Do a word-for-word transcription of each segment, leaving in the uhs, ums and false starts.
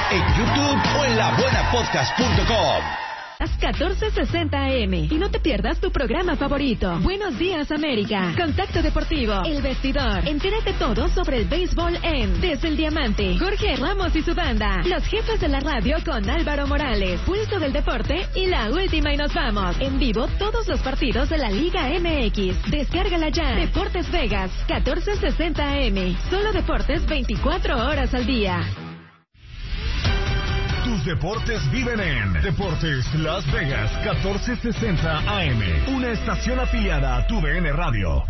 en YouTube o en la buena podcast punto com. catorce sesenta A M y no te pierdas tu programa favorito. Buenos días, América. Contacto Deportivo, El Vestidor. Entérate todo sobre el béisbol en Desde el Diamante. Jorge Ramos y su banda. Los jefes de la radio con Álvaro Morales. Pulso del deporte y la última y nos vamos. En vivo todos los partidos de la Liga M X. Descárgala ya. Deportes Vegas, catorce sesenta A M. Solo deportes veinticuatro horas al día. Tus deportes viven en Deportes Las Vegas catorce sesenta A M, una estación afiliada a tu D N Radio.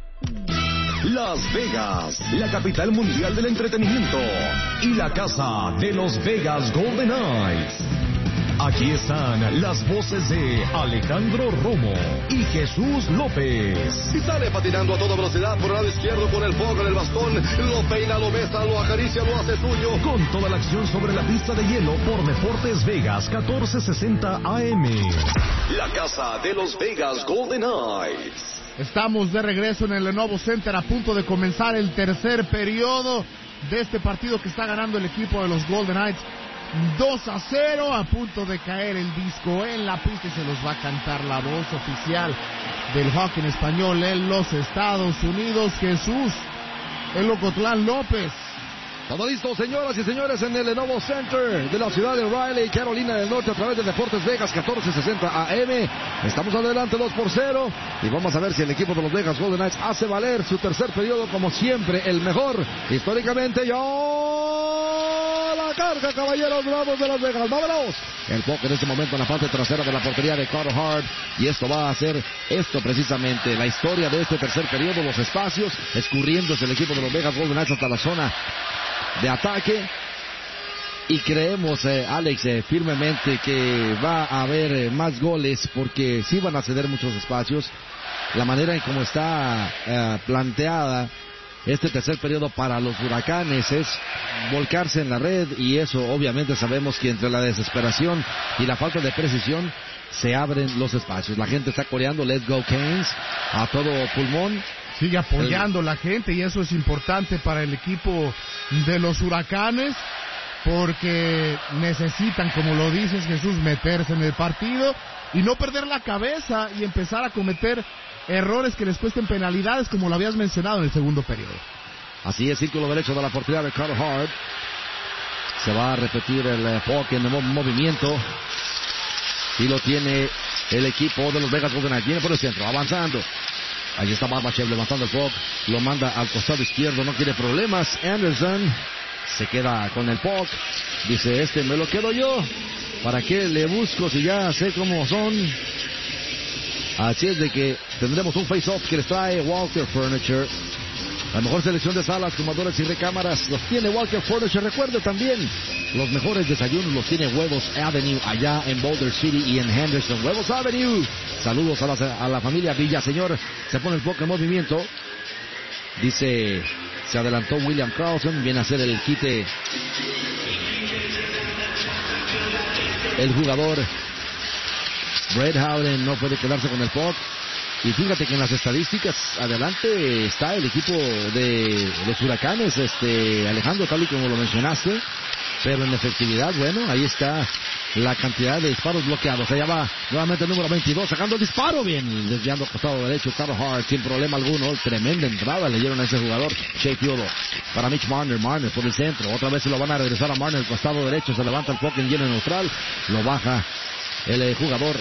Las Vegas, la capital mundial del entretenimiento y la casa de los Vegas Golden Knights. Aquí están las voces de Alejandro Romo y Jesús López. Y sale patinando a toda velocidad por el lado izquierdo con el foco en el bastón. Lo peina, lo besa, lo acaricia, lo hace suyo. Con toda la acción sobre la pista de hielo por Deportes Vegas catorce sesenta A M. La casa de los Vegas Golden Knights. Estamos de regreso en el Lenovo Center a punto de comenzar el tercer periodo de este partido que está ganando el equipo de los Golden Knights. dos a cero, a punto de caer el disco en la pista y se los va a cantar la voz oficial del hockey en español en los Estados Unidos, Jesús, el Ocotlán López. Todo listo, señoras y señores, en el Lenovo Center de la ciudad de Raleigh, Carolina del Norte, a través de Deportes Vegas catorce sesenta A M. Estamos adelante dos por cero y vamos a ver si el equipo de los Vegas Golden Knights hace valer su tercer periodo como siempre, el mejor históricamente. Yo la carga, caballeros bravos de Las Vegas. ¡Vámonos! El puck en este momento en la parte trasera de la portería de Carter Hart, y esto va a ser esto precisamente, la historia de este tercer periodo, los espacios, escurriéndose el equipo de los Vegas Golden Knights hasta la zona de ataque, y creemos, eh, Alex, eh, firmemente que va a haber eh, más goles, porque sí van a ceder muchos espacios. La manera en cómo está eh, planteada este tercer periodo para los Huracanes es volcarse en la red, y eso obviamente sabemos que entre la desesperación y la falta de precisión se abren los espacios. La gente está coreando Let's Go Canes a todo pulmón. Sigue apoyando el... la gente, y eso es importante para el equipo de los Huracanes, porque necesitan, como lo dices, Jesús, meterse en el partido y no perder la cabeza y empezar a cometer errores que les cuesten penalidades, como lo habías mencionado en el segundo periodo. Así es, círculo derecho de la portería de Carter Hart. Se va a repetir el puck en el movimiento y lo tiene el equipo de los Vegas Golden Knights. Viene por el centro, avanzando. Ahí está Barbachev levantando el puck, lo manda al costado izquierdo, no quiere problemas. Anderson se queda con el puck, dice, este me lo quedo yo, ¿para qué le busco si ya sé cómo son? Así es de que tendremos un face-off que les trae Walker Furniture. La mejor selección de salas, fumadores y recámaras los tiene Walker Furniture. Recuerde también, los mejores desayunos los tiene Huevos Avenue allá en Boulder City y en Henderson. Huevos Avenue. Saludos a la, a la familia Villaseñor. Se pone el puck en movimiento. Dice, se adelantó William Carlson. Viene a hacer el quite el jugador Brett Howden. No puede quedarse con el puck. Y fíjate que en las estadísticas adelante está el equipo de los Huracanes, este Alejandro, tal y como lo mencionaste, pero en efectividad, bueno, ahí está la cantidad de disparos bloqueados. Allá va nuevamente el número veintidós, sacando el disparo, bien, desviando al costado derecho, Carter Hart, sin problema alguno. Tremenda entrada le dieron a ese jugador, Shea Theodore, para Mitch Marner. Marner por el centro, otra vez se lo van a regresar a Marner, el costado derecho, se levanta el puck en hielo neutral, lo baja el eh, jugador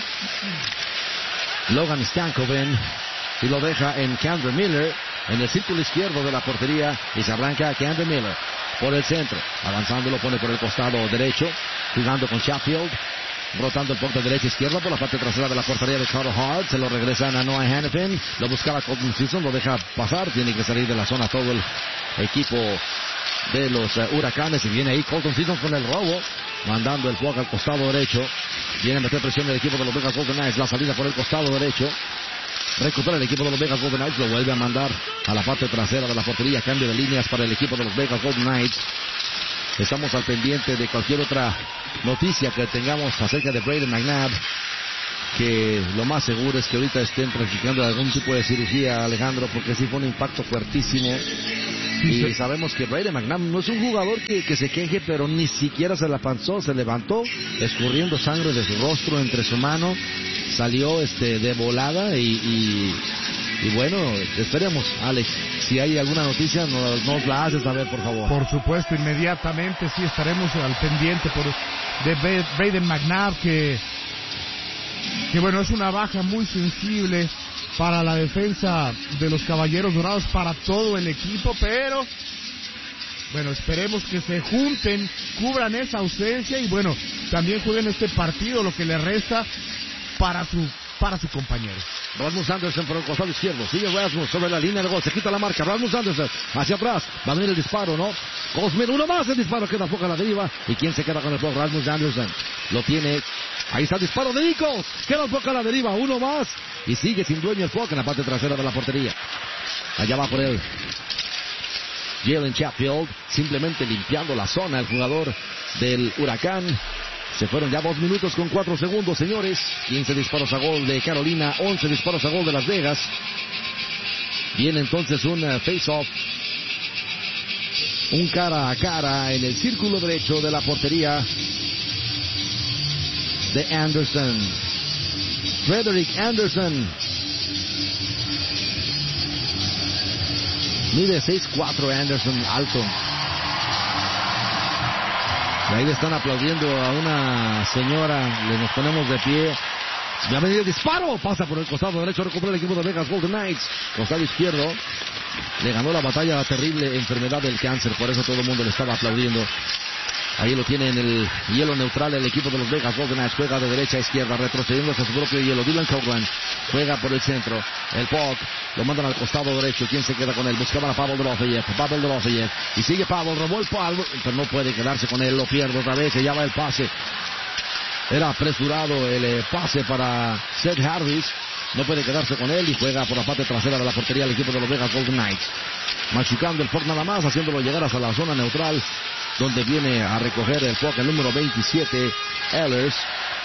Logan Stankoven y lo deja en Kendra Miller en el círculo izquierdo de la portería, y se arranca Kendra Miller por el centro, avanzando, lo pone por el costado derecho, jugando con Sheffield, rotando el puck de derecha a izquierda por la parte trasera de la portería de Carter Hart. Se lo regresan a Noah Hannafin, lo buscaba Colton Sisson, lo deja pasar, tiene que salir de la zona todo el equipo de los uh, Huracanes, y viene ahí Colton Sisson con el robo, mandando el puck al costado derecho. Viene a meter presión el equipo de los Vegas Golden Knights, la salida por el costado derecho. Recupera el equipo de los Vegas Golden Knights, lo vuelve a mandar a la parte trasera de la portería. Cambio de líneas para el equipo de los Vegas Golden Knights. Estamos al pendiente de cualquier otra noticia que tengamos acerca de Brayden McNabb, que lo más seguro es que ahorita estén practicando algún tipo de cirugía, Alejandro, porque sí fue un impacto fuertísimo Y sabemos que Brady McNabb no es un jugador que, que se queje, pero ni siquiera se la panzó, se levantó, escurriendo sangre de su rostro entre su mano, salió este de volada y, y, y bueno, esperemos, Alex, si hay alguna noticia, nos, nos la haces saber, por favor. Por supuesto, inmediatamente sí estaremos al pendiente por de Brady McNabb, que, que bueno, es una baja muy sensible para la defensa de los Caballeros Dorados, para todo el equipo, pero bueno, esperemos que se junten, cubran esa ausencia y bueno, también jueguen este partido, lo que le resta para su para su compañero. Rasmus Anderson por el costado izquierdo, sigue Rasmus sobre la línea de gol, se quita la marca, Rasmus Anderson hacia atrás, va a venir el disparo, ¿no? Cosmin, uno más, el disparo queda poco a la deriva, y ¿quién se queda con el juego? Rasmus Anderson, lo tiene, ahí está el disparo de Nichols, queda un poco a la deriva, uno más, y sigue sin dueño el puck en la parte trasera de la portería. Allá va por él Jalen Chatfield, simplemente limpiando la zona, el jugador del Huracán. Se fueron ya dos minutos con cuatro segundos, señores. quince disparos a gol de Carolina, once disparos a gol de Las Vegas. Viene entonces un uh, face-off. Un cara a cara en el círculo derecho de la portería de Anderson. Frederick Anderson. Mide seis cuatro Anderson, alto. Y ahí le están aplaudiendo a una señora, le nos ponemos de pie. Ya me dio el disparo, pasa por el costado derecho, recupera el equipo de Vegas Golden Knights. Costado izquierdo, le ganó la batalla a la terrible enfermedad del cáncer, por eso todo el mundo le estaba aplaudiendo. Ahí lo tiene en el hielo neutral el equipo de los Vegas Golden Knights. Juega de derecha a izquierda, retrocediendo hacia su propio hielo. Dylan Coughlin juega por el centro. El puck lo mandan al costado derecho. ¿Quién se queda con él? Buscaban a Pavel Dorofeyev. Pavel Dorofeyev. Y sigue Pavel. Robó el palo, pero no puede quedarse con él. Lo pierde otra vez. Se llama el pase. Era apresurado el eh, pase para Seth Harris. No puede quedarse con él y juega por la parte trasera de la portería el equipo de los Vegas Golden Knights. Machucando el puck nada más, haciéndolo llegar hasta la zona neutral, donde viene a recoger el puck el número veintisiete, Ehlers.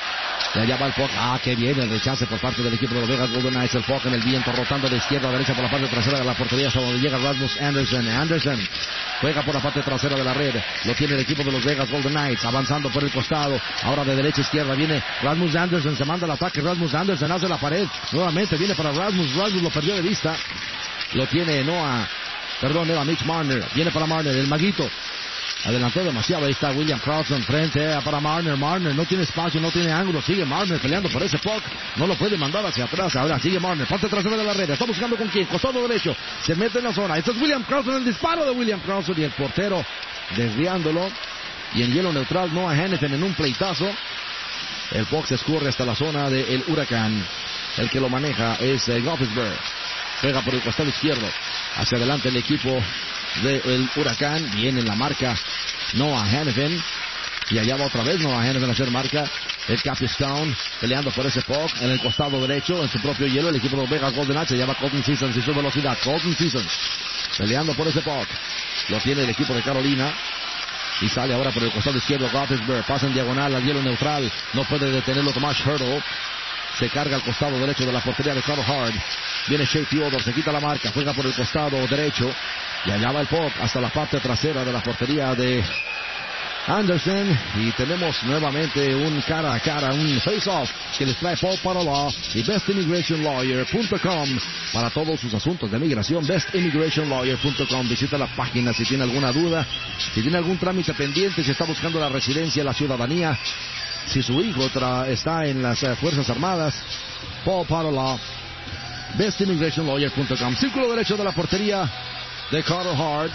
Y allá va el puck. Ah, qué bien el rechace por parte del equipo de los Vegas Golden Knights. El puck en el viento, rotando de izquierda a derecha por la parte trasera de la portería, hasta donde llega Rasmus Anderson. Anderson juega por la parte trasera de la red. Lo tiene el equipo de los Vegas Golden Knights, avanzando por el costado. Ahora de derecha a izquierda viene Rasmus Anderson. Se manda el ataque. Rasmus Anderson hace la pared. Nuevamente viene para Rasmus. Rasmus lo perdió de vista. Lo tiene Noah. Perdón, era Mitch Marner. Viene para Marner, el maguito. Adelantó demasiado, ahí está William Carlson frente para Marner. Marner no tiene espacio, no tiene ángulo. Sigue Marner peleando por ese puck. No lo puede mandar hacia atrás. Ahora sigue Marner, parte trasera de la red. Está buscando con quién, costado derecho. Se mete en la zona. Este es William Carlson, el disparo de William Carlson y el portero desviándolo. Y en hielo neutral, Noah Hannifin en un pleitazo. El puck se escurre hasta la zona del Huracán. El que lo maneja es eh, Gothenburg. Pega por el costado izquierdo. Hacia adelante el equipo del Huracán. Viene en la marca Noah Hannifin. Y allá va otra vez Noah Hannifin a hacer marca. El Capistone peleando por ese puck en el costado derecho, en su propio hielo. El equipo de los Vegas Golden Knights se llama Colton Sissons y su velocidad. Colton Sissons peleando por ese puck. Lo tiene el equipo de Carolina. Y sale ahora por el costado izquierdo Gothenburg. Pasa en diagonal al hielo neutral. No puede detenerlo Tomas Hertl. Se carga al costado derecho de la portería de Carl Hart. Viene Shea Theodore, se quita la marca, juega por el costado derecho. Y allá va el puck hasta la parte trasera de la portería de Anderson. Y tenemos nuevamente un cara a cara, un face-off que les trae Paul Parolà y best immigration lawyer punto com para todos sus asuntos de migración. best immigration lawyer punto com. Visita la página si tiene alguna duda, si tiene algún trámite pendiente, si está buscando la residencia, la ciudadanía, si su hijo tra- está en las uh, Fuerzas Armadas. Paul Parolà, best immigration lawyer punto com. Círculo derecho de la portería de Carter Hart.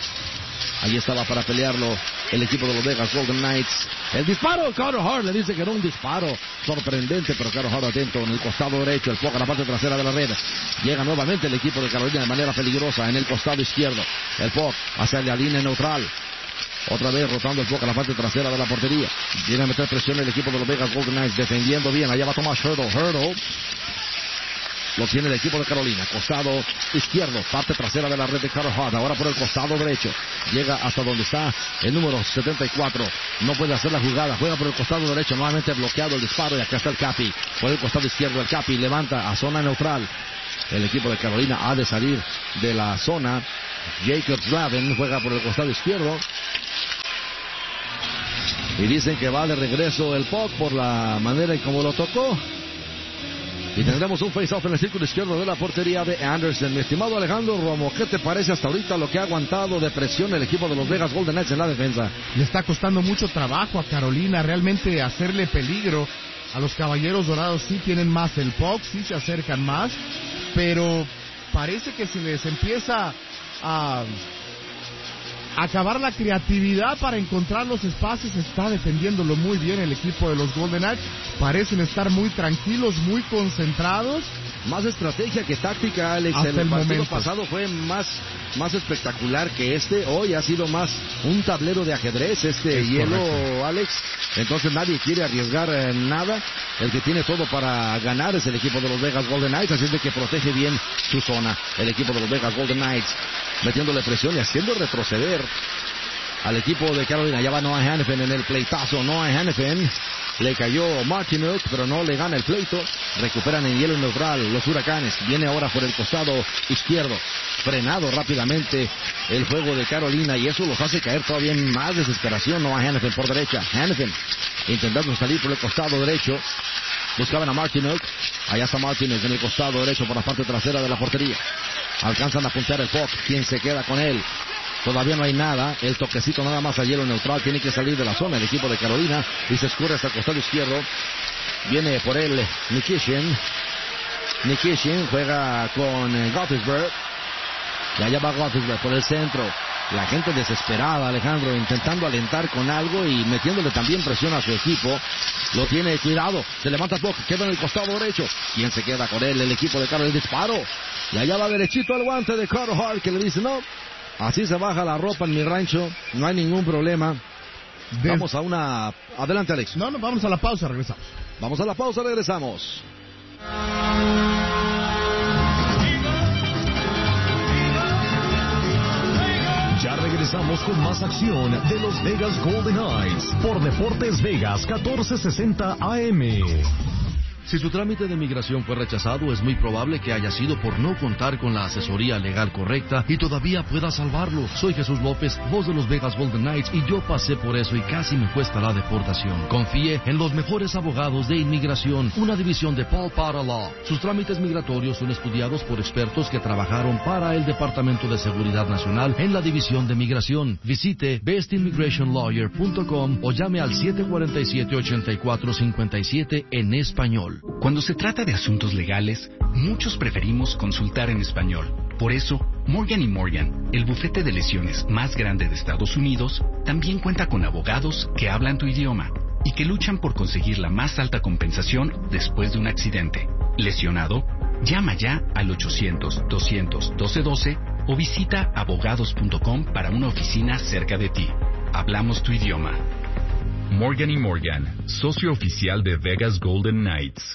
Ahí estaba para pelearlo el equipo de los Vegas Golden Knights. El disparo, Carter Hart le dice que era un disparo sorprendente, pero Carter Hart atento en el costado derecho, el puck a la parte trasera de la red. Llega nuevamente el equipo de Carolina de manera peligrosa en el costado izquierdo. El puck hacia la línea neutral. Otra vez rotando el puck a la parte trasera de la portería. Viene a meter presión el equipo de los Vegas Golden Knights, defendiendo bien. Allá va Tomas Hertl. Hertl lo tiene el equipo de Carolina. Costado izquierdo, parte trasera de la red de Carter Hart. Ahora por el costado derecho. Llega hasta donde está el número setenta y cuatro. No puede hacer la jugada. Juega por el costado derecho. Nuevamente bloqueado el disparo. Y acá está el Capi. Por el costado izquierdo el Capi. Levanta a zona neutral. El equipo de Carolina ha de salir de la zona. Jacob Slavin juega por el costado izquierdo. Y dicen que va de regreso el puck por la manera en como lo tocó. Y tendremos un face-off en el círculo izquierdo de la portería de Anderson. Mi estimado Alejandro Romo, ¿qué te parece hasta ahorita lo que ha aguantado de presión el equipo de los Vegas Golden Knights en la defensa? Le está costando mucho trabajo a Carolina realmente hacerle peligro a los Caballeros Dorados. Sí tienen más el puck, sí se acercan más, pero parece que se les empieza a acabar la creatividad para encontrar los espacios. Está defendiéndolo muy bien el equipo de los Golden Knights. Parecen estar muy tranquilos, muy concentrados. Más estrategia que táctica, Alex. Hasta el, el partido momento pasado fue más, más espectacular que este. Hoy ha sido más un tablero de ajedrez este Es hielo, correcto. Alex. Entonces nadie quiere arriesgar eh, nada. El que tiene todo para ganar es el equipo de los Vegas Golden Knights. Así es de que protege bien su zona. El equipo de los Vegas Golden Knights metiéndole presión y haciendo retroceder al equipo de Carolina. Ya va Noah Hanifin en el pleitazo. Noah Hanifin le cayó Martinook, pero no le gana el pleito. Recuperan en hielo neutral los Huracanes. Viene ahora por el costado izquierdo. Frenado rápidamente el juego de Carolina y eso los hace caer todavía en más desesperación. Noah Hanifin por derecha. Hanifin intentando salir por el costado derecho. Buscaban a Martinook. Allá está Martinook en el costado derecho por la parte trasera de la portería. Alcanzan a puntear el puck. ¿Quién se queda con él? Todavía no hay nada. El toquecito nada más a hielo neutral. Tiene que salir de la zona el equipo de Carolina. Y se escurre hasta el costado izquierdo. Viene por él Nikishin. Nikishin juega con eh, Gottisberg. Y allá va Gottisberg por el centro. La gente desesperada, Alejandro, intentando alentar con algo y metiéndole también presión a su equipo. Lo tiene cuidado. Se levanta el puck. Queda en el costado derecho. ¿Quién se queda con él? El equipo de Carolina. El disparo. Y allá va derechito al guante de Carter Hart, que le dice no. Así se baja la ropa en mi rancho, no hay ningún problema. De... Vamos a una... Adelante, Alex. No, no, vamos a la pausa, regresamos. Vamos a la pausa, regresamos. Ya regresamos con más acción de los Vegas Golden Knights por Deportes Vegas catorce sesenta A M. Si su trámite de migración fue rechazado, es muy probable que haya sido por no contar con la asesoría legal correcta y todavía pueda salvarlo. Soy Jesús López, voz de los Vegas Golden Knights, y yo pasé por eso y casi me cuesta la deportación. Confíe en los mejores abogados de inmigración, una división de Paul Potter Law. Sus trámites migratorios son estudiados por expertos que trabajaron para el Departamento de Seguridad Nacional en la división de migración. Visite best immigration lawyer punto com o llame al siete cuatro siete, ocho cuatro cinco siete en español. Cuando se trata de asuntos legales, muchos preferimos consultar en español. Por eso, Morgan y Morgan, el bufete de lesiones más grande de Estados Unidos, también cuenta con abogados que hablan tu idioma y que luchan por conseguir la más alta compensación después de un accidente. ¿Lesionado? Llama ya al ochocientos, doscientos, doce doce o visita abogados punto com para una oficina cerca de ti. Hablamos tu idioma. Morgan y Morgan, socio oficial de Vegas Golden Knights.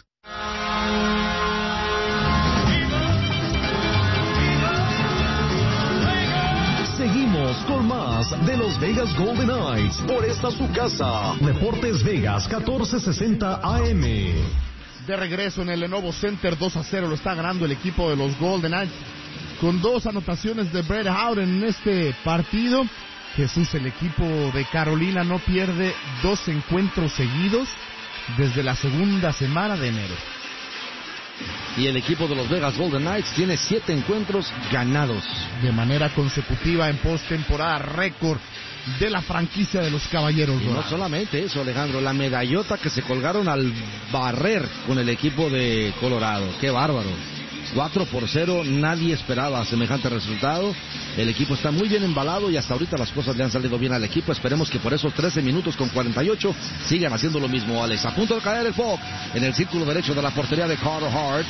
Seguimos con más de los Vegas Golden Knights por esta su casa. Deportes Vegas catorce sesenta A M. De regreso en el Lenovo Center, dos a cero lo está ganando el equipo de los Golden Knights con dos anotaciones de Brett Howden en este partido. Jesús, el equipo de Carolina no pierde dos encuentros seguidos desde la segunda semana de enero. Y el equipo de los Vegas Golden Knights tiene siete encuentros ganados. De manera consecutiva en postemporada, récord de la franquicia de los Caballeros Y no Dorados. solamente eso, Alejandro, la medallota que se colgaron al barrer con el equipo de Colorado. ¡Qué bárbaro! cuatro por cero, nadie esperaba semejante resultado. El equipo está muy bien embalado y hasta ahorita las cosas le han salido bien al equipo. Esperemos que por esos trece minutos con cuarenta y ocho sigan haciendo lo mismo, Alex. A punto de caer el puck en el círculo derecho de la portería de Carter Hart.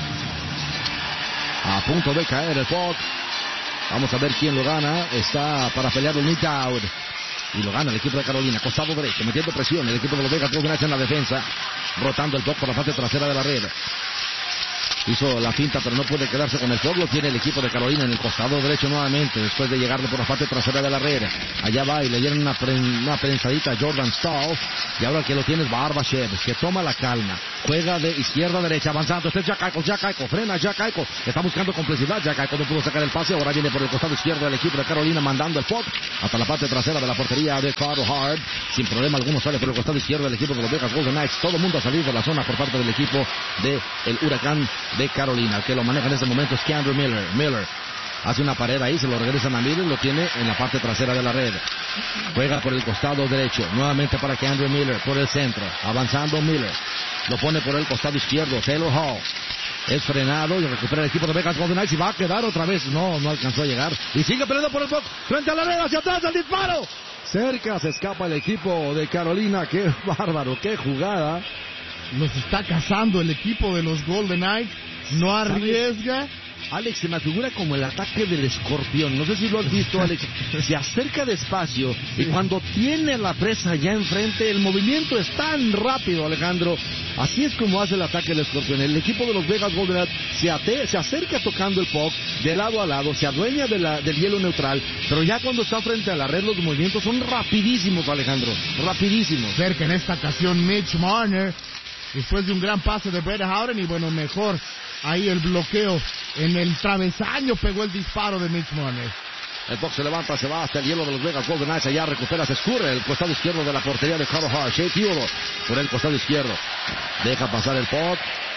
A punto de caer el puck. Vamos a ver quién lo gana. Está para pelear el Nick Dowd. Y lo gana el equipo de Carolina, costado derecho, metiendo presión. El equipo de los Vegas Golden Knights en la defensa, rotando el puck por la parte trasera de la red. Hizo la finta, pero no puede quedarse con el puck. Lo tiene el equipo de Carolina en el costado derecho nuevamente, después de llegarle por la parte trasera de la red. Allá va y le dieron una, pre, una prensadita a Jordan Stahl. Y ahora que lo tiene es Barbashev, que toma la calma. Juega de izquierda a derecha, avanzando. Este es Jack Eichel, Jack Eichel, frena Jack Eichel. Está buscando complicidad. Jack Eichel no pudo sacar el pase. Ahora viene por el costado izquierdo del equipo de Carolina, mandando el puck hasta la parte trasera de la portería de Carter Hart. Sin problema alguno sale por el costado izquierdo del equipo de los Vegas Golden Knights. Todo el mundo a salir de la zona por parte del equipo del Huracán de Carolina. El que lo maneja en este momento es K'Andre Miller. Miller hace una pared ahí, se lo regresan a Miller, lo tiene en la parte trasera de la red. Juega por el costado derecho, nuevamente para K'Andre Miller, por el centro, avanzando Miller. Lo pone por el costado izquierdo, Taylor Hall. Es frenado y recupera el equipo de Vegas Golden Knights y va a quedar otra vez. No, no alcanzó a llegar. Y sigue peleando por el puck, frente a la red, hacia atrás, el disparo. Cerca se escapa el equipo de Carolina. Qué bárbaro, qué jugada. Los está cazando el equipo de los Golden Knights. No arriesga. Alex, se me figura como el ataque del escorpión. No sé si lo has visto, Alex. Se acerca despacio y cuando tiene la presa ya enfrente, el movimiento es tan rápido, Alejandro. Así es como hace el ataque del escorpión. El equipo de los Vegas Golden Knights se, ate, se acerca tocando el puck de lado a lado, se adueña de la, del hielo neutral, pero ya cuando está frente a la red los movimientos son rapidísimos, Alejandro. Rapidísimos. Cerca en esta ocasión Mitch Marner, después de un gran pase de Brett Howden, y bueno, mejor ahí el bloqueo en el travesaño, pegó el disparo de Mitch Marner. El puck se levanta, se va hasta el hielo de los Vegas Golden Knights. Allá recupera, se escurre el costado izquierdo de la portería de Carter Hart. Shea Theodore por el costado izquierdo. Deja pasar el puck.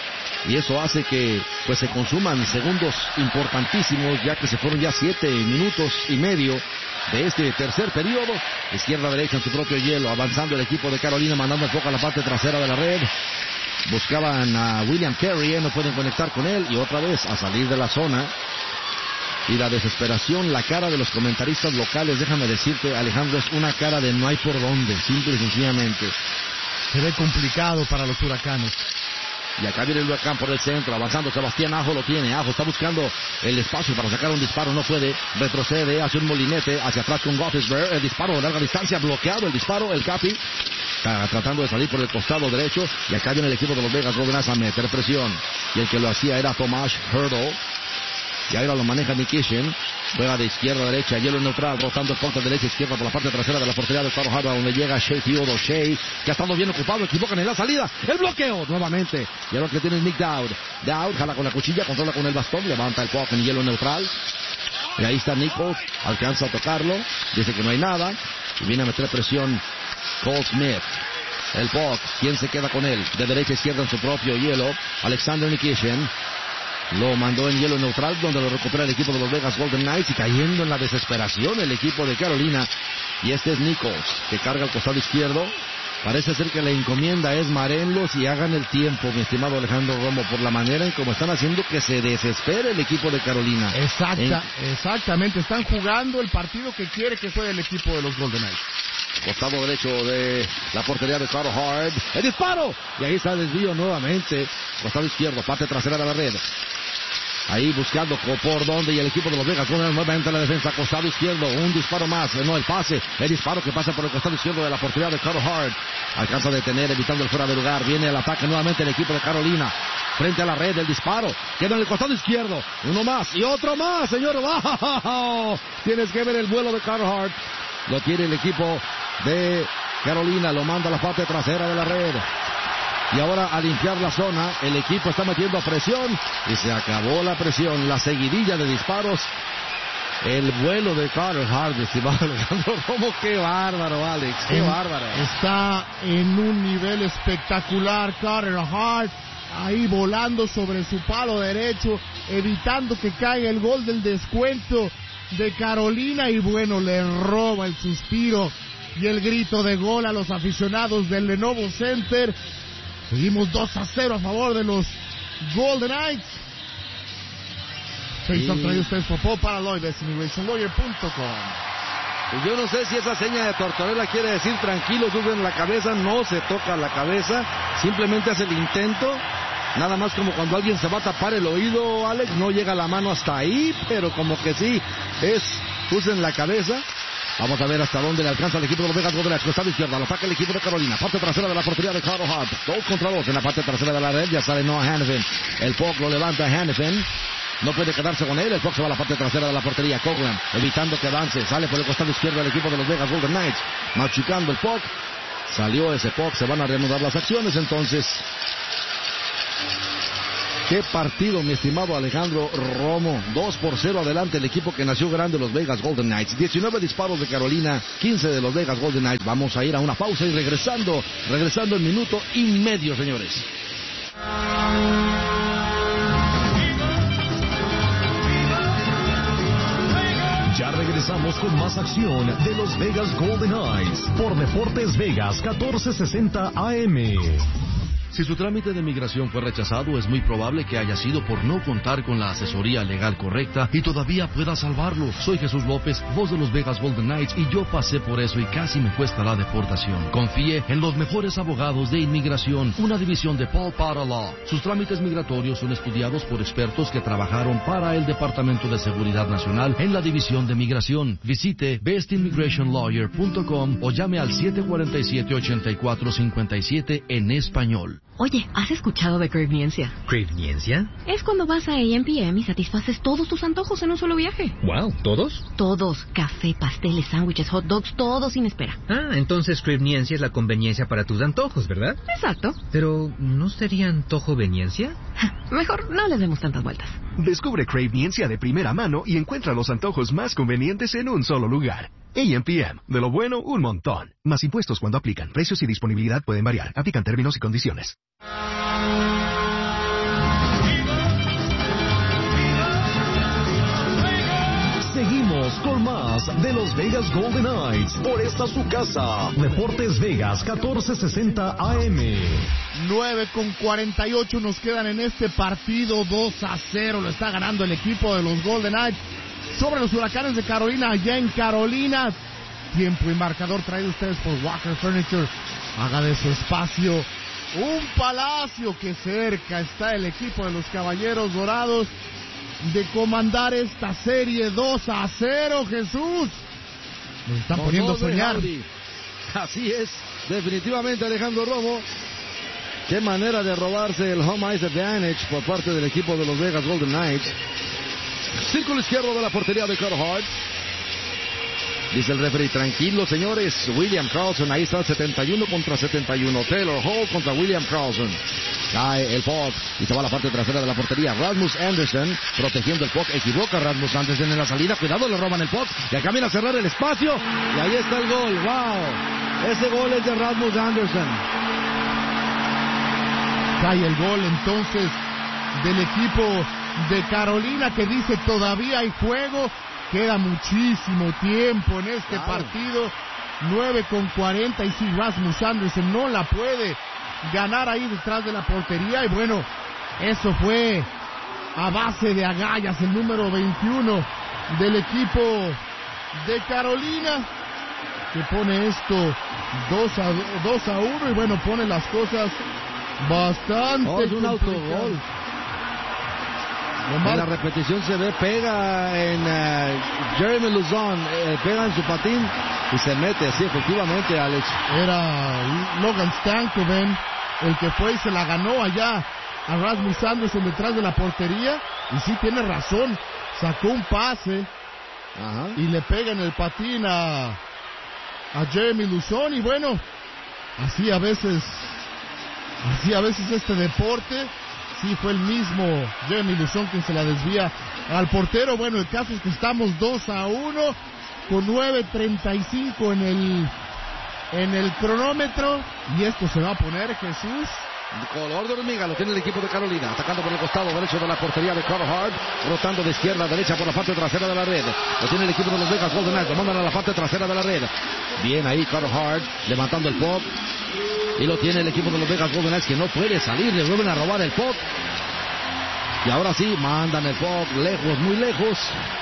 Y eso hace que pues se consuman segundos importantísimos, ya que se fueron ya siete minutos y medio de este tercer periodo. Izquierda-derecha en su propio hielo. Avanzando el equipo de Carolina, mandando el puck a la parte trasera de la red. Buscaban a William Carey, no pueden conectar con él. Y otra vez a salir de la zona. Y la desesperación, la cara de los comentaristas locales, déjame decirte, Alejandro, es una cara de no hay por dónde, simple y sencillamente. Se ve complicado para los Huracanes. Y acá viene el Huracán por el centro, avanzando Sebastián Ajo, lo tiene. Ajo está buscando el espacio para sacar un disparo, no puede. Retrocede, hace un molinete hacia atrás con Gottisberg. El disparo de larga distancia, bloqueado el disparo, el Capi está tratando de salir por el costado derecho. Y acá viene el equipo de los Vegas Golden Knights a meter presión. Y el que lo hacía era Tomas Hertl. Y ahora lo maneja Nikishin. Juega de izquierda a derecha, hielo neutral, rotando el puerta derecha izquierda por la parte trasera de la portería de Carter Hart, donde llega Shea Theodore. Shea, que ha estado bien ocupado, equivocan en la salida. El bloqueo nuevamente. Y ahora que tiene Nick Dowd. Dowd jala con la cuchilla, controla con el bastón, levanta el puck en hielo neutral. Y ahí está Nichols, alcanza a tocarlo, dice que no hay nada. Y viene a meter presión Cole Smith. El puck, ¿quién se queda con él? De derecha a izquierda en su propio hielo, Alexander Nikishin. Lo mandó en hielo neutral, donde lo recupera el equipo de los Vegas Golden Knights, y cayendo en la desesperación el equipo de Carolina. Y este es Nichols, que carga el costado izquierdo. Parece ser que la encomienda es marenlos y hagan el tiempo, mi estimado Alejandro Romo, por la manera en cómo están haciendo que se desespere el equipo de Carolina. Exacta, en... Exactamente, están jugando el partido que quiere que juegue el equipo de los Golden Knights. Costado derecho de la portería de Carter Hart. ¡El disparo! Y ahí está el desvío nuevamente. Costado izquierdo, parte trasera de la red. Ahí buscando por dónde, y el equipo de los Vegas con nuevamente la defensa, costado izquierdo, un disparo más, no el pase, el disparo que pasa por el costado izquierdo de la portería de Carter Hart. Alcanza a detener, evitando el fuera de lugar. Viene el ataque nuevamente el equipo de Carolina. Frente a la red, el disparo. Queda en el costado izquierdo. Uno más y otro más, señor. ¡Wow! Tienes que ver el vuelo de Carter Hart. Lo tiene el equipo de Carolina. Lo manda a la parte trasera de la red. Y ahora a limpiar la zona, el equipo está metiendo presión. Y se acabó la presión. La seguidilla de disparos. El vuelo de Carter Hart, estimado Alejandro Romo. Qué bárbaro, Alex. Qué en, bárbaro. Está en un nivel espectacular Carter Hart. Ahí volando sobre su palo derecho, evitando que caiga el gol del descuento de Carolina. Y bueno, le roba el suspiro y el grito de gol a los aficionados del Lenovo Center. Seguimos dos a cero a favor de los Golden Knights. Face-off traído ustedes por Paul Paraloid de Simulation Lawyer punto com. Yo no sé si esa seña de Tortorella quiere decir tranquilo, suben la cabeza. No se toca la cabeza, simplemente hace el intento. Nada más como cuando alguien se va a tapar el oído, Alex, no llega la mano hasta ahí, pero como que sí, es, usen la cabeza. Vamos a ver hasta dónde le alcanza el equipo de los Vegas Golden Knights. Costado izquierda, lo ataca el equipo de Carolina. Parte trasera de la portería de Carl Hart. Dos contra dos en la parte trasera de la red. Ya sale Noah Hanifin. El puck lo levanta Hanifin. No puede quedarse con él. El puck se va a la parte trasera de la portería. Coughlin evitando que avance. Sale por el costado izquierdo el equipo de los Vegas Golden Knights. Machucando el puck. Salió ese puck. Se van a reanudar las acciones entonces. Qué partido, mi estimado Alejandro Romo. dos por cero adelante el equipo que nació grande, los Vegas Golden Knights. diecinueve disparos de Carolina, quince de los Vegas Golden Knights. Vamos a ir a una pausa y regresando, regresando en minuto y medio, señores. Ya regresamos con más acción de los Vegas Golden Knights por Deportes Vegas catorce sesenta A M. Si su trámite de migración fue rechazado, es muy probable que haya sido por no contar con la asesoría legal correcta y todavía pueda salvarlo. Soy Jesús López, voz de los Vegas Golden Knights, y yo pasé por eso y casi me cuesta la deportación. Confíe en los mejores abogados de inmigración, una división de Paul Potter Law. Sus trámites migratorios son estudiados por expertos que trabajaron para el Departamento de Seguridad Nacional en la división de migración. Visite best immigration lawyer punto com o llame al siete cuatro siete, ocho cuatro cinco siete en español. Oye, ¿has escuchado de Cravniencia? ¿Cravniencia? Es cuando vas a A M P M y satisfaces todos tus antojos en un solo viaje. Wow, ¿todos? Todos. Café, pasteles, sándwiches, hot dogs, todo sin espera. Ah, entonces Cravniencia es la conveniencia para tus antojos, ¿verdad? Exacto. Pero, ¿no sería antojoveniencia? Mejor no les demos tantas vueltas. Descubre Cravniencia de primera mano y encuentra los antojos más convenientes en un solo lugar. A M P M. De lo bueno, un montón. Más impuestos cuando aplican. Precios y disponibilidad pueden variar. Aplican términos y condiciones. Seguimos con más de los Vegas Golden Knights por esta su casa. Deportes Vegas catorce sesenta A M. nueve con cuarenta y ocho nos quedan en este partido. Dos a cero lo está ganando el equipo de los Golden Knights sobre los Huracanes de Carolina, allá en Carolina. Tiempo y marcador traído ustedes por Walker Furniture. Haga de su espacio un palacio, que cerca está el equipo de los Caballeros Dorados de comandar esta serie dos a cero, Jesús. Nos están Con poniendo a soñar. Así es, definitivamente, Alejandro Romo. Qué manera de robarse el home ice advantage por parte del equipo de los Vegas Golden Knights. Círculo izquierdo de la portería de Carl Hart. Dice el referee, tranquilo, señores. William Karlsson, ahí está, setenta y uno contra setenta y uno. Taylor Hall contra William Karlsson. Cae el puck y se va a la parte trasera de la portería. Rasmus Anderson protegiendo el puck. Equivoca Rasmus Anderson en la salida. Cuidado, le roban el puck. Y acá viene a cerrar el espacio. Y ahí está el gol. ¡Wow! Ese gol es de Rasmus Anderson. Cae el gol entonces del equipo de Carolina, que dice todavía hay juego. Queda muchísimo tiempo en este wow. partido. nueve con cuarenta y si Rasmus Anderson no la puede ganar ahí detrás de la portería. Y bueno, eso fue a base de agallas el número veintiuno del equipo de Carolina, que pone esto dos a uno y bueno, pone las cosas bastante oh, es un autogol. En la repetición se ve, pega en uh, Jeremy Lauzon, eh, pega en su patín y se mete, sí, efectivamente, Alex. Era Logan Stankoven el que fue y se la ganó allá a Rasmus Anderson detrás de la portería. Y sí, tiene razón, sacó un pase. Ajá. Y le pega en el patín a, a Jeremy Lauzon. Y bueno, así a veces, así a veces este deporte. Sí, fue el mismo Jeremy Lauzon quien se la desvía al portero. Bueno, el caso es que estamos dos a uno con nueve treinta y cinco en el en el cronómetro. Y esto se va a poner, Jesús. Color de hormiga lo tiene el equipo de Carolina, atacando por el costado derecho de la portería de Carl Hart, rotando de izquierda a derecha por la parte trasera de la red. Lo tiene el equipo de los Vegas Golden Knights, lo mandan a la parte trasera de la red. Bien ahí Carl Hart, levantando el puck. Y lo tiene el equipo de los Vegas Golden Knights, que no puede salir, le vuelven a robar el puck. Y ahora sí, mandan el puck lejos, muy lejos.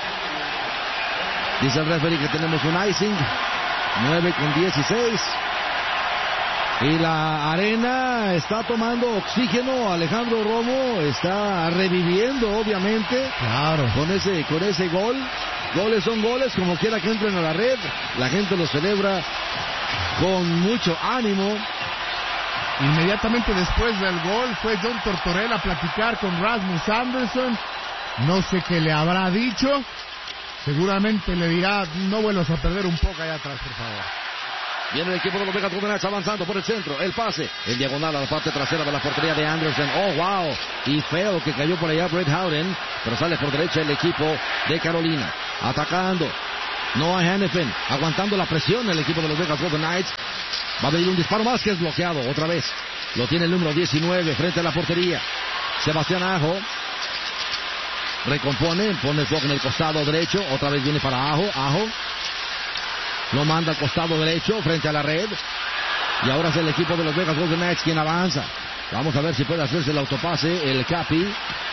Dice el referee que tenemos un icing. nueve con dieciséis. Y la arena está tomando oxígeno. Alejandro Romo está reviviendo, obviamente. Claro. Con ese, con ese gol. Goles son goles, como quiera que entren a la red. La gente lo celebra con mucho ánimo. Inmediatamente después del gol fue John Tortorella a platicar con Rasmus Andersson. No sé qué le habrá dicho. Seguramente le dirá, no vuelvas a perder un poco allá atrás, por favor. Viene el equipo de los Vegas Golden Knights avanzando por el centro. El pase en diagonal a la parte trasera de la portería de Anderson. Oh, wow. Y feo que cayó por allá Brett Howden. Pero sale por derecha el equipo de Carolina. Atacando. Noah Hannafin aguantando la presión el equipo de los Vegas Golden Knights. Va a venir un disparo más que es bloqueado otra vez. Lo tiene el número diecinueve frente a la portería. Sebastián Aho. Recompone, pone el puck en el costado derecho. Otra vez viene para Aho. Aho. Lo manda al costado derecho frente a la red. Y ahora es el equipo de los Vegas Golden Knights quien avanza. Vamos a ver si puede hacerse el autopase. El Capi.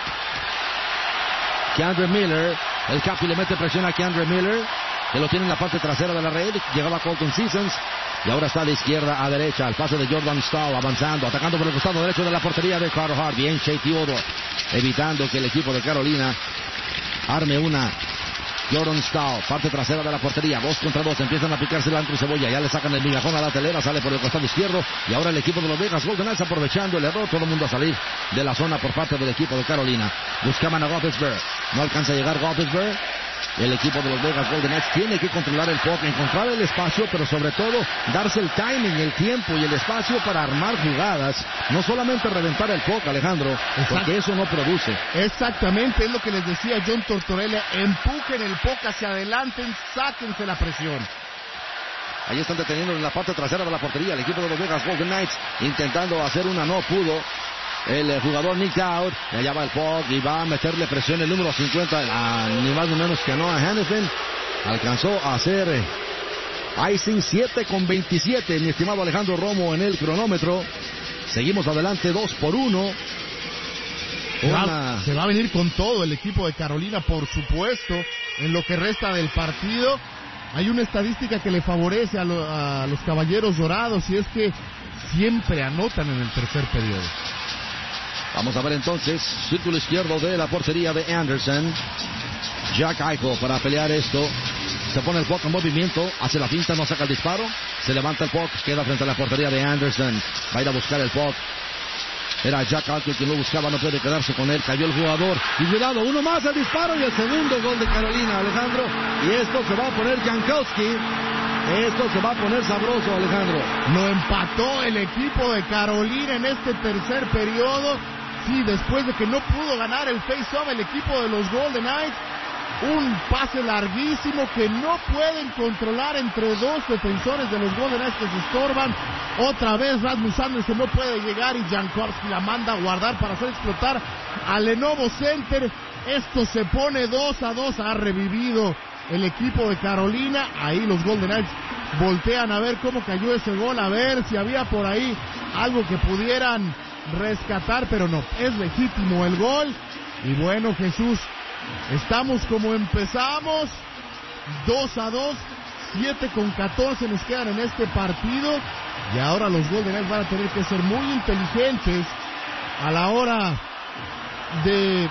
K'Andre Miller. El Capi le mete presión a K'Andre Miller, que lo tiene en la parte trasera de la red. Llegaba Colton Sissons. Y ahora está de izquierda a derecha. Al pase de Jordan Staal avanzando. Atacando por el costado derecho de la portería de Carter Hart. Bien Shea Theodore. Evitando que el equipo de Carolina arme una. Jordan Staal, parte trasera de la portería, dos contra dos, empiezan a picarse el antro y cebolla, ya le sacan el migajón a la telera, sale por el costado izquierdo, y ahora el equipo de los Vegas Golden Knights aprovechando el error, todo el mundo a salir de la zona por parte del equipo de Carolina. Buscaban a Gothenburg, no alcanza a llegar Gothenburg. El equipo de los Vegas Golden Knights tiene que controlar el puck, encontrar el espacio, pero sobre todo darse el timing, el tiempo y el espacio para armar jugadas. No solamente reventar el puck, Alejandro, Exacto. porque eso no produce. Exactamente, es lo que les decía John Tortorella. Empujen el puck hacia adelante, sáquense la presión. Ahí están deteniendo en la parte trasera de la portería el equipo de los Vegas Golden Knights, intentando hacer una, no pudo. El jugador Nick Dowd, allá va el puck y va a meterle presión el número cincuenta, a, ni más ni menos que a Noah Hannafin. Alcanzó a hacer eh, icing siete con veintisiete, mi estimado Alejandro Romo, en el cronómetro. Seguimos adelante dos por uno. Se va, se va a venir con todo el equipo de Carolina, por supuesto, en lo que resta del partido. Hay una estadística que le favorece a, lo, a los Caballeros Dorados, y es que siempre anotan en el tercer periodo. Vamos a ver entonces, círculo izquierdo de la portería de Anderson. Jack Eichel para pelear esto. Se pone el puck en movimiento, hace la finta, no saca el disparo. Se levanta el puck, queda frente a la portería de Anderson. Va a ir a buscar el puck. Era Jack Eichel quien lo buscaba, no puede quedarse con él. Cayó el jugador. Y cuidado, uno más el disparo y el segundo gol de Carolina, Alejandro. Y esto se va a poner Jankowski. Esto se va a poner sabroso, Alejandro. Lo empató el equipo de Carolina en este tercer periodo. Sí, después de que no pudo ganar el face-off el equipo de los Golden Knights. Un pase larguísimo que no pueden controlar entre dos defensores de los Golden Knights que se estorban. Otra vez Rasmus Andersson no puede llegar y Jankowski la manda a guardar para hacer explotar al Lenovo Center. Esto se pone dos a dos. Ha revivido el equipo de Carolina. Ahí los Golden Knights voltean a ver cómo cayó ese gol, a ver si había por ahí algo que pudieran rescatar, pero no, es legítimo el gol. Y bueno, Jesús, estamos como empezamos, dos a dos, siete con catorce nos quedan en este partido, y ahora los Golden Knights van a tener que ser muy inteligentes a la hora de,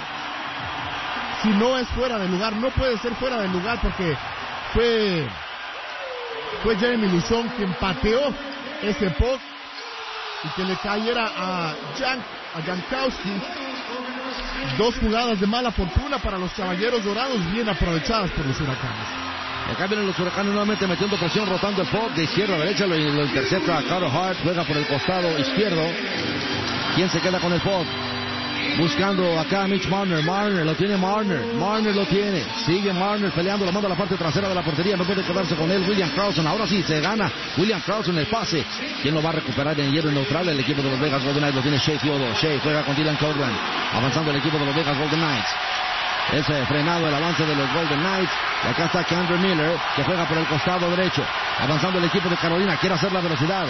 si no es fuera de lugar, no puede ser fuera de lugar porque fue fue Jeremy Lauzon quien pateó ese puck y que le cayera a, Jan, a Jankowski. Dos jugadas de mala fortuna para los Caballeros Dorados, bien aprovechadas por los Huracanes. Acá vienen los Huracanes nuevamente metiendo presión, rotando el puck de izquierda a derecha, lo, lo intercepta a Carter Hart, juega por el costado izquierdo. ¿Quién se queda con el puck? Buscando acá a Mitch Marner. Marner lo tiene Marner. Marner lo tiene. Sigue Marner peleando. Lo manda a la parte trasera de la portería. No puede quedarse con él. William Karlsson. Ahora sí se gana. William Karlsson el pase. ¿Quién lo va a recuperar en hierro neutral? El equipo de los Vegas Golden Knights lo tiene Shea Theodore. Shea juega con Dylan Coghlan. Avanzando el equipo de los Vegas Golden Knights. Es eh, frenado el avance de los Golden Knights. Y acá está K'Andre Miller, que juega por el costado derecho. Avanzando el equipo de Carolina. Quiere hacer la velocidad.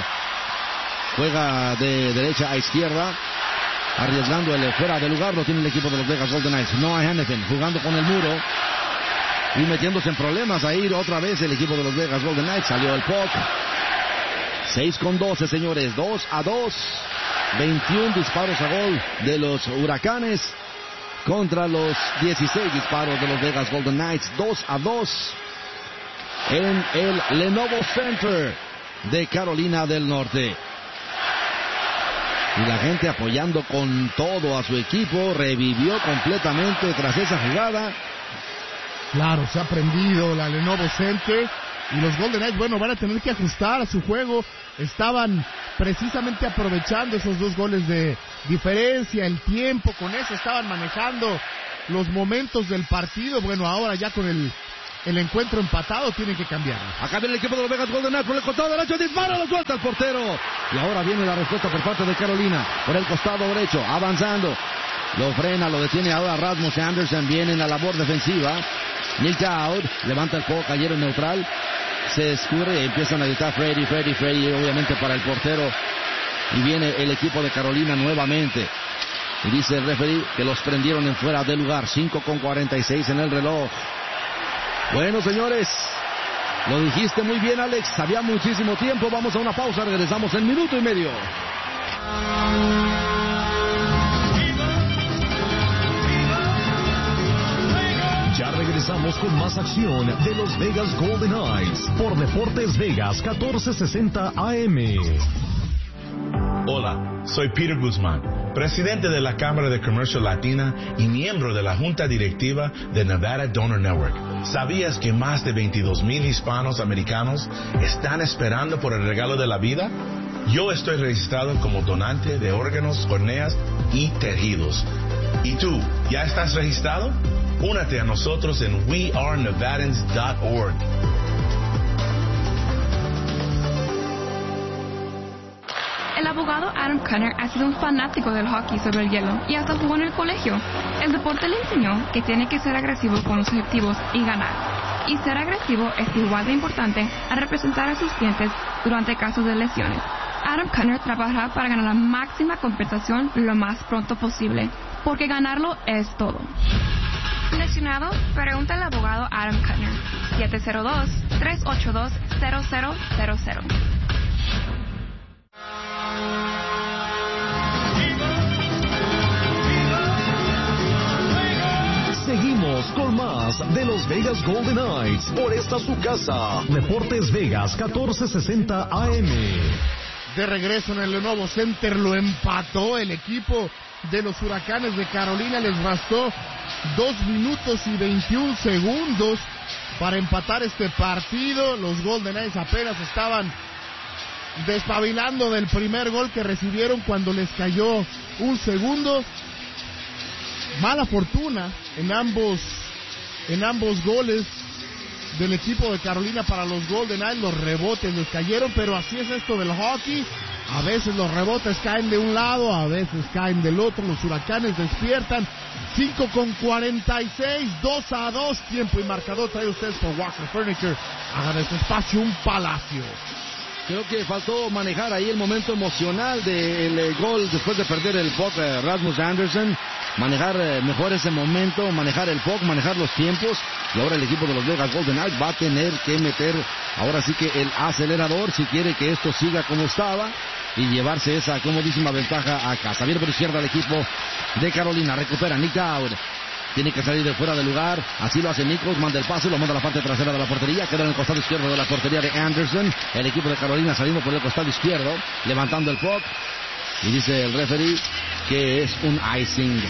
Juega de derecha a izquierda. Arriesgando el fuera de lugar, lo tiene el equipo de los Vegas Golden Knights. Noah Hannafin jugando con el muro y metiéndose en problemas. Ahí otra vez el equipo de los Vegas Golden Knights. Salió el puck. seis con doce, señores. dos a dos. veintiún disparos a gol de los Huracanes. contra los dieciséis disparos de los Vegas Golden Knights. dos a dos en el Lenovo Center de Carolina del Norte. Y la gente apoyando con todo a su equipo. Revivió completamente tras esa jugada. Claro, se ha prendido la Lenovo Center. Y los Golden Knights, bueno, van a tener que ajustar a su juego. Estaban precisamente aprovechando esos dos goles de diferencia, el tiempo. Con eso estaban manejando los momentos del partido. Bueno, ahora ya con el, el encuentro empatado tienen que cambiarlo. Acá viene el equipo de los Vegas Golden Knights por el costado derecho. Dispara, lo suelta el portero. Y ahora viene la respuesta por parte de Carolina. Por el costado derecho, avanzando. Lo frena, lo detiene ahora Rasmus Andersson. Viene en la labor defensiva. Nick Dowd levanta el poco, cayeron neutral. Se escurre y empiezan a gritar Freddy, Freddy, Freddy, obviamente para el portero. Y viene el equipo de Carolina nuevamente. Y dice el referee que los prendieron en fuera de lugar. cinco con cuarenta y seis en el reloj. Bueno, señores, lo dijiste muy bien, Alex. Había muchísimo tiempo. Vamos a una pausa. Regresamos en minuto y medio. Ya regresamos con más acción de los Vegas Golden Knights por Deportes Vegas catorce sesenta A M. Hola, soy Peter Guzmán, presidente de la Cámara de Comercio Latina y miembro de la Junta Directiva de Nevada Donor Network. ¿Sabías que más de veintidós mil hispanos americanos están esperando por el regalo de la vida? Yo estoy registrado como donante de órganos, córneas y tejidos. ¿Y tú, ya estás registrado? Únete a nosotros en we are nevadans dot org. El abogado Adam Cunner ha sido un fanático del hockey sobre el hielo y hasta jugó en el colegio. El deporte le enseñó que tiene que ser agresivo con los objetivos y ganar. Y ser agresivo es igual de importante a representar a sus clientes durante casos de lesiones. Adam Cunner trabajará para ganar la máxima compensación lo más pronto posible, porque ganarlo es todo. Lesionado, pregunta al abogado Adam Cunner. siete cero dos, tres ocho dos, cero cero cero cero. Seguimos con más de los Vegas Golden Knights por esta su casa. Deportes Vegas catorce sesenta A M. De regreso en el Lenovo Center, lo empató el equipo de los Huracanes de Carolina. Les bastó dos minutos y veintiún segundos para empatar este partido. Los Golden Knights apenas estaban despabilando del primer gol que recibieron cuando les cayó un segundo. Mala fortuna en ambos en ambos goles del equipo de Carolina para los Golden Knights. Los rebotes les cayeron, pero así es esto del hockey. A veces los rebotes caen de un lado, a veces caen del otro. Los Huracanes despiertan. cinco con cuarenta y seis, dos a dos. Tiempo y marcador trae ustedes por Waxer Furniture. Hagan este espacio un palacio. Creo que faltó manejar ahí el momento emocional del eh, gol después de perder el puck eh, Rasmus Andersson. Manejar eh, mejor ese momento, manejar el puck, manejar los tiempos. Y ahora el equipo de los Vegas Golden Knights va a tener que meter ahora sí que el acelerador si quiere que esto siga como estaba y llevarse esa comodísima ventaja a casa. Viene por izquierda el equipo de Carolina, recupera Nick Dowd. Tiene que salir de fuera de lugar. Así lo hace Nichols. Manda el pase. Lo manda a la parte trasera de la portería. Queda en el costado izquierdo de la portería de Anderson. El equipo de Carolina saliendo por el costado izquierdo. Levantando el puck. Y dice el referee que es un icing.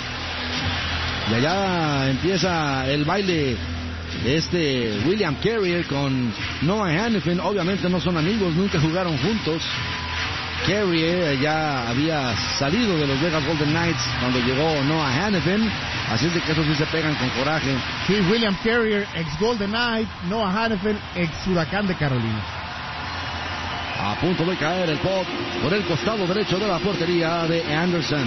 Y allá empieza el baile. Este William Carrier con Noah Hanifin. Obviamente no son amigos. Nunca jugaron juntos. Carrier ya había salido de los Vegas Golden Knights cuando llegó Noah Hanifin. Así es de que esos sí se pegan con coraje. Sí, William Carrier, ex Golden Knight, Noah Hanifin, ex Huracán de Carolina. A punto de caer el puck por el costado derecho de la portería de Anderson.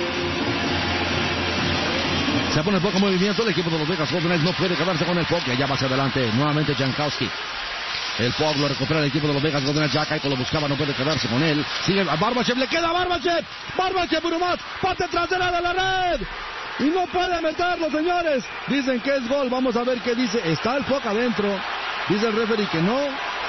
Se pone el puck en movimiento. El equipo de los Vegas Golden Knights no puede quedarse con el puck. Y allá va hacia adelante. Nuevamente Jankowski. El puck lo recupera el equipo de los Vegas Golden Knights. Jack lo buscaba, no puede quedarse con él. Sigue a Barbachev, le queda a Barbachev. Barbachev, uno más. Parte trasera de la red. Y no puede meterlo, señores. Dicen que es gol. Vamos a ver qué dice. Está el puck adentro. Dice el referee que no.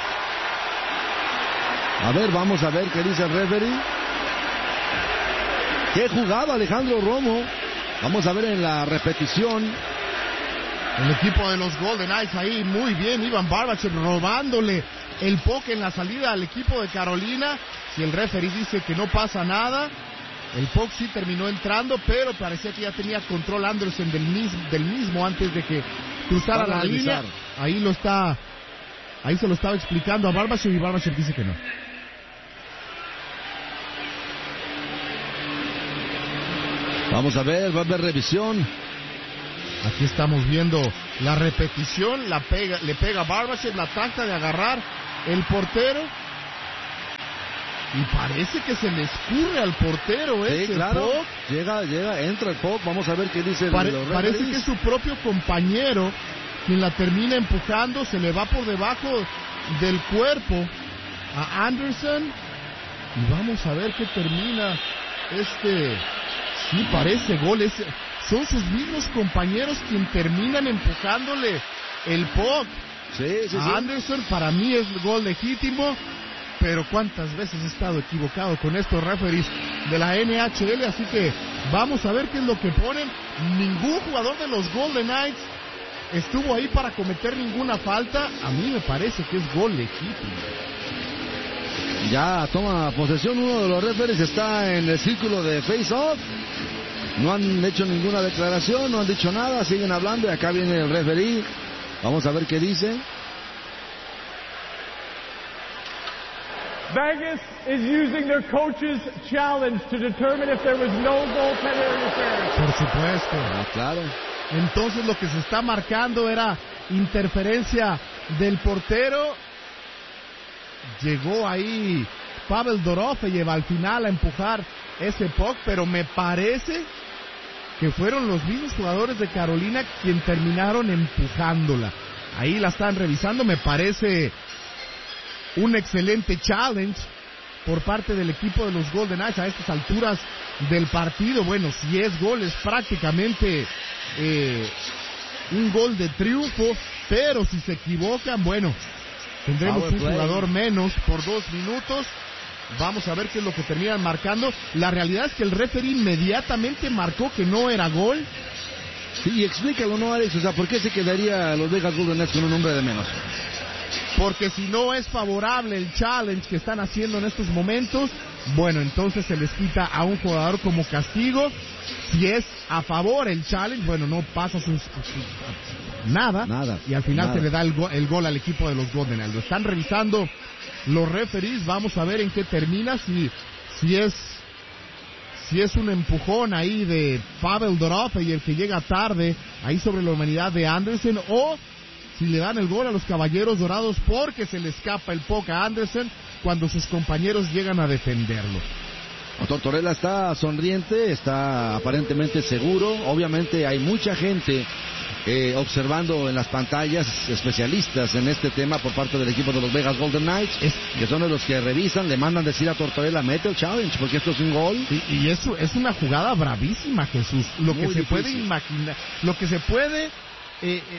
A ver, vamos a ver qué dice el referee. Qué jugada, Alejandro Romo. Vamos a ver en la repetición. El equipo de los Golden Knights ahí, muy bien, Ivan Barbashev robándole el puck en la salida al equipo de Carolina. Si el referee dice que no pasa nada, el puck sí terminó entrando, pero parecía que ya tenía control Anderson del mismo, del mismo antes de que cruzara la línea. Ahí lo está, ahí se lo estaba explicando a Barbashev y Barbashev dice que no. Vamos a ver, va a haber revisión. Aquí estamos viendo la repetición, la pega, le pega a Barbashev, la trata de agarrar el portero y parece que se le escurre al portero sí, ese claro. puck. Llega, llega, entra el puck, vamos a ver qué dice. Pare, los parece que es su propio compañero quien la termina empujando, se le va por debajo del cuerpo a Anderson y vamos a ver qué termina este, sí parece gol, es, son sus mismos compañeros quien terminan empujándole el puck sí, sí, a sí. Anderson. Para mí es gol legítimo, pero cuántas veces he estado equivocado con estos referees de la N H L, así que vamos a ver qué es lo que ponen. Ningún jugador de los Golden Knights estuvo ahí para cometer ninguna falta. A mí me parece que es gol legítimo. Ya toma posesión uno de los referees, está en el círculo de face-off. No han hecho ninguna declaración, no han dicho nada, siguen hablando y acá viene el referee. Vamos a ver qué dice. Vegas is using their coach's challenge to determine if there was no goaltender interference. Por supuesto. Ah, claro. Entonces lo que se está marcando era interferencia del portero. Llegó ahí Pavel Dorofeyev al final a empujar ese puck, pero me parece que fueron los mismos jugadores de Carolina quien terminaron empujándola. Ahí la están revisando, me parece un excelente challenge por parte del equipo de los Golden Knights a estas alturas del partido. Bueno, si es gol es prácticamente eh, un gol de triunfo, pero si se equivocan, bueno, tendremos un jugador menos por dos minutos. Vamos a ver qué es lo que terminan marcando. La realidad es que el referee inmediatamente marcó que no era gol. Sí, explícalo, ¿no, Alex? O sea, ¿por qué se quedaría los Vegas Golden Knights con un hombre de menos? Porque si no es favorable el challenge que están haciendo en estos momentos, bueno, entonces se les quita a un jugador como castigo. Si es a favor el challenge, bueno, no pasa sus, sus nada, nada, y al final nada. se le da el, go, el gol al equipo de los Golden Knights. Lo están revisando los referees, vamos a ver en qué termina, si, si es si es un empujón ahí de Pavel Dorofeyev que llega tarde ahí sobre la humanidad de Anderson, o si le dan el gol a los Caballeros Dorados porque se le escapa el puck a Anderson cuando sus compañeros llegan a defenderlo. Tortorella está sonriente, está aparentemente seguro. Obviamente hay mucha gente eh, observando en las pantallas, especialistas en este tema por parte del equipo de los Vegas Golden Knights, es, que son de los que revisan, le mandan decir a Tortorella, mete el challenge, porque esto es un gol. Y, y eso es una jugada bravísima, Jesús. Lo Muy que se difícil. puede imaginar, lo que se puede... Eh, eh,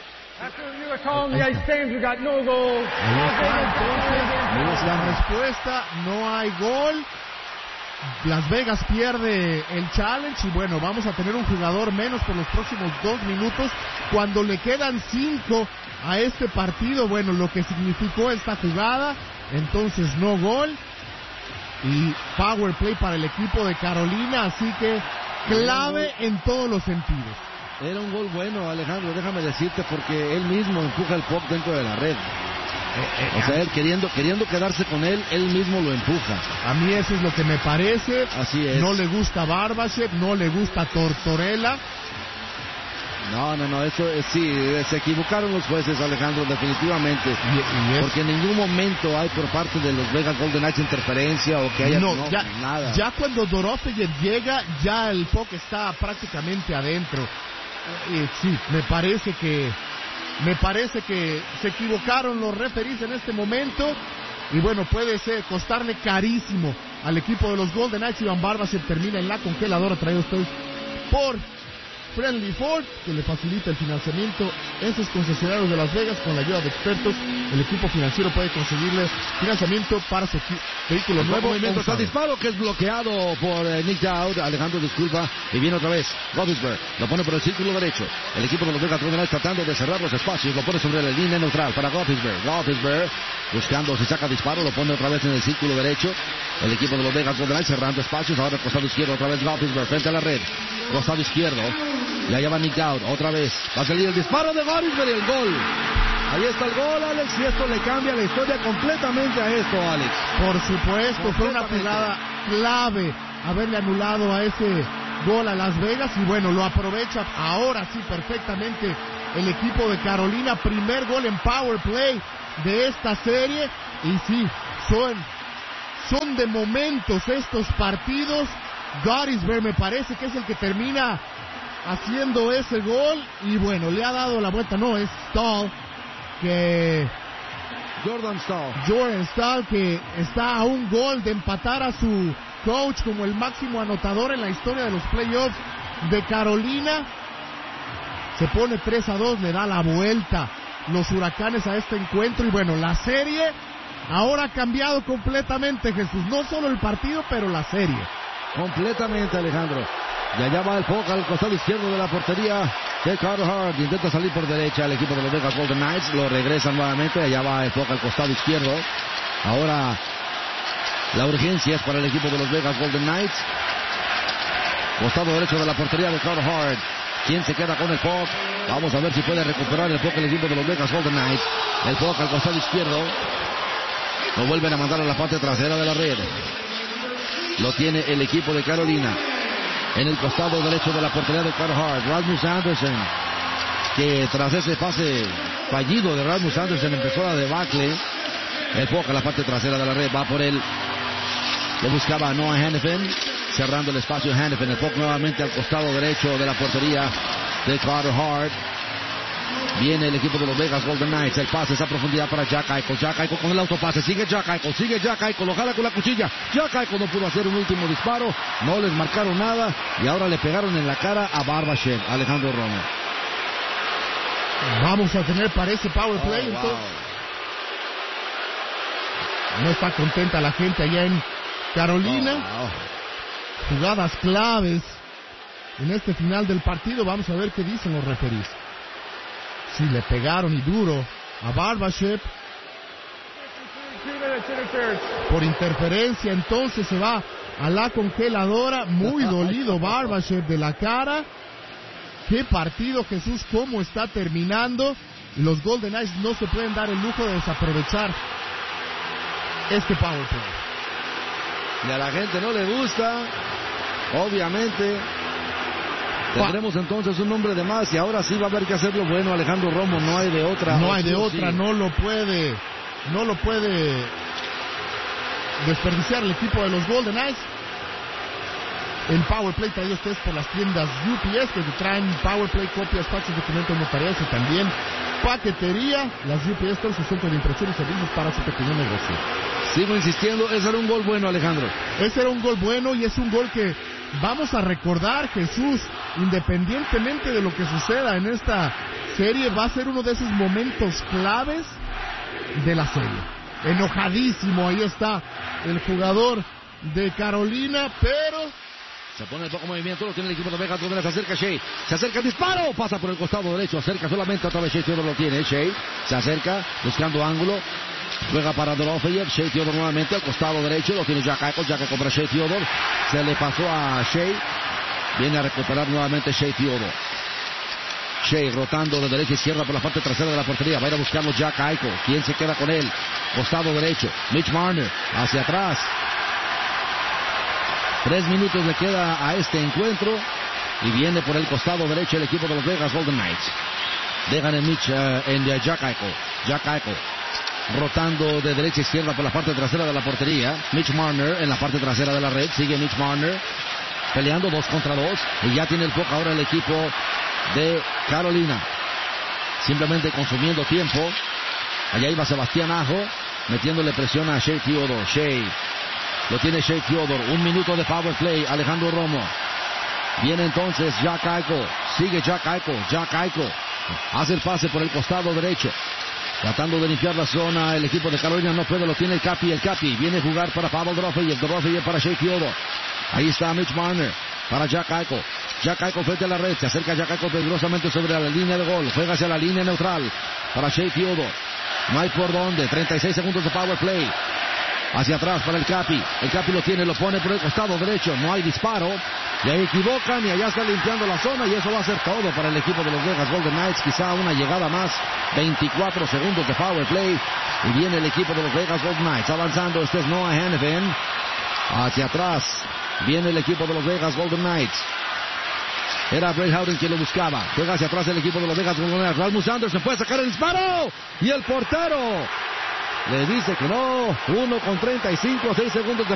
la respuesta, no hay gol. Las Vegas pierde el challenge y bueno, vamos a tener un jugador menos por los próximos dos minutos cuando le quedan cinco a este partido. Bueno, lo que significó esta jugada, entonces no gol y power play para el equipo de Carolina, así que clave en todos los sentidos. Era un gol bueno, Alejandro, déjame decirte, porque él mismo empuja el puck dentro de la red. Eh, eh, o sea, él queriendo, queriendo quedarse con él, él mismo lo empuja. A mí eso es lo que me parece. Así es. No le gusta Barbashev, no le gusta Tortorella. No, no, no, eso es, sí, se equivocaron los jueces, Alejandro, definitivamente. Y, y es... Porque en ningún momento hay por parte de los Vegas Golden Knights interferencia o que haya no, no, ya, nada. Ya cuando Dorofeyev llega, ya el puck está prácticamente adentro. Eh, sí, me parece que me parece que se equivocaron los referees en este momento y bueno, puede ser costarle carísimo al equipo de los Golden Knights. Iván Barbashev termina en la congeladora, traído usted por Friendly Ford, que le facilita el financiamiento en sus concesionarios de Las Vegas. Con la ayuda de expertos, el equipo financiero puede conseguirle financiamiento para su vehículo el nuevo. Movimiento está disparo que es bloqueado por eh, Nick Dowd. Alejandro, disculpa. Y viene otra vez Roethlisberger. Lo pone por el círculo derecho. El equipo de los Vegas Golden Knights tratando de cerrar los espacios. Lo pone sobre la línea neutral para Roethlisberger. Roethlisberger buscando si saca disparo. Lo pone otra vez en el círculo derecho. El equipo de los Vegas Golden Knights cerrando espacios. Ahora el costado izquierdo otra vez Roethlisberger frente a la red. Costado izquierdo. Y allá va Nick Dowd. Otra vez. Va a salir el disparo de Roethlisberger y el gol. Ahí está el gol, Alex, y esto le cambia la historia completamente a esto, Alex. Por supuesto, fue una jugada clave haberle anulado a ese gol a Las Vegas, y bueno, lo aprovecha ahora sí perfectamente el equipo de Carolina. Primer gol en power play de esta serie, y sí, son, son de momentos estos partidos. Roethlisberger me parece que es el que termina haciendo ese gol, y bueno, le ha dado la vuelta, no, es Stahl, que Jordan Stahl. Jordan Stahl, que está a un gol de empatar a su coach como el máximo anotador en la historia de los playoffs de Carolina. Se pone tres a dos, le da la vuelta los Huracanes a este encuentro, y bueno, la serie ahora ha cambiado completamente, Jesús, no solo el partido, pero la serie. Completamente, Alejandro. Y allá va el foco al costado izquierdo de la portería de Carter Hart. Intenta salir por derecha el equipo de los Vegas Golden Knights. Lo regresan nuevamente. Allá va el foco al costado izquierdo. Ahora la urgencia es para el equipo de los Vegas Golden Knights. Costado derecho de la portería de Carter Hart. ¿Quién se queda con el puck? Vamos a ver si puede recuperar el puck el equipo de los Vegas Golden Knights. El puck al costado izquierdo. Lo vuelven a mandar a la parte trasera de la red. Lo tiene el equipo de Carolina. En el costado derecho de la portería de Carter Hart, Rasmus Anderson, que tras ese pase fallido de Rasmus Anderson empezó la debacle. El puck a la parte trasera de la red, va por él. Lo buscaba Noah Hanifin, cerrando el espacio de Hanifin. El puck nuevamente al costado derecho de la portería de Carter Hart. Viene el equipo de los Vegas Golden Knights. El pase, esa profundidad para Jack Eichel. Jack Eichel con el autopase. Sigue Jack Eichel. Sigue Jack Eichel. Lo jala con la cuchilla. Jack Eichel no pudo hacer un último disparo. No les marcaron nada. Y ahora le pegaron en la cara a Barbashev. Alejandro Romo. Vamos a tener para ese power play. Oh, wow. No está contenta la gente allá en Carolina. Oh, wow. Jugadas claves en este final del partido. Vamos a ver qué dicen los referees. Sí, le pegaron y duro a Barbashev por interferencia. Entonces se va a la congeladora. Muy dolido Barbashev de la cara. Qué partido, Jesús, cómo está terminando. Los Golden Knights no se pueden dar el lujo de desaprovechar este power play. Y a la gente no le gusta, obviamente. Tendremos entonces un hombre de más, y ahora sí va a haber que hacerlo bueno, Alejandro Romo. No hay de otra. No hay de otra, no lo puede, no lo puede desperdiciar el equipo de los Golden Knights. El Power Play traído ustedes por las tiendas U P S, que traen Power Play, copias, faxes, documentos notariales y también paquetería. Las U P S, todo su centro de impresión y servicios para su pequeño negocio. Sigo insistiendo, ese era un gol bueno, Alejandro. Ese era un gol bueno, y es un gol que vamos a recordar, Jesús, independientemente de lo que suceda en esta serie, va a ser uno de esos momentos claves de la serie. Enojadísimo, ahí está el jugador de Carolina, pero se pone el poco movimiento, lo tiene el equipo de Vegas, donde se acerca Shea, se acerca, disparo, pasa por el costado derecho, acerca solamente otra vez Shea Theodore, lo tiene, Shea se acerca, buscando ángulo, juega para Dorofeyev, Shea Theodore nuevamente al costado derecho, lo tiene Jack Eichel, Jack Eichel para Shea Theodore, se le pasó a Shea, viene a recuperar nuevamente Shea Theodore. Shea rotando de derecha a izquierda por la parte trasera de la portería, va a ir a buscarlo Jack Eichel, ¿quién se queda con él? Costado derecho, Mitch Marner, hacia atrás. Tres minutos le queda a este encuentro, y viene por el costado derecho el equipo de los Vegas Golden Knights. Dejan en Mitch, uh, en uh, Jack Eichel, Jack Eichel. Rotando de derecha a izquierda por la parte trasera de la portería. Mitch Marner en la parte trasera de la red. Sigue Mitch Marner peleando dos contra dos. Y ya tiene el puck ahora el equipo de Carolina. Simplemente consumiendo tiempo. Allá iba Sebastián Aho, metiéndole presión a Shea Theodore. Shea. Lo tiene Shea Theodore. Un minuto de power play. Alejandro Romo. Viene entonces Jack Eichel. Sigue Jack Eichel. Jack Eichel hace el pase por el costado derecho. Tratando de limpiar la zona, el equipo de Carolina no puede, lo tiene el Capi, el Capi viene a jugar para Pavel Dorofeyev, Dorofeyev para Shea Theodore. Ahí está Mitch Marner para Jack Eichel. Jack Eichel frente a la red, se acerca Jack Eichel peligrosamente sobre la línea de gol, juega hacia la línea neutral para Shea Theodore. No hay por dónde, treinta y seis segundos de power play. Hacia atrás para el Capi, el Capi lo tiene, lo pone por el costado derecho, no hay disparo. Y ahí equivocan y allá está limpiando la zona y eso va a ser todo para el equipo de los Vegas Golden Knights. Quizá una llegada más, veinticuatro segundos de power play y viene el equipo de los Vegas Golden Knights avanzando. Este es Noah Hanifin. Hacia atrás viene el equipo de los Vegas Golden Knights. Era Bray Howden quien lo buscaba. Juega hacia atrás el equipo de los Vegas Golden Knights. Rasmus Anderson puede sacar el disparo y el portero le dice que no. Uno con treinta y cinco, seis segundos de